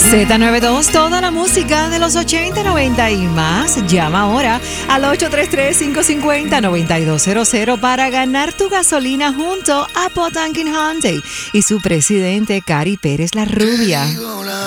Z92, toda la música de los 80, 90 y más. Llama ahora al 833-550-9200 para ganar tu gasolina junto a Potankin Hyundai y su presidente Cari Pérez la Rubia.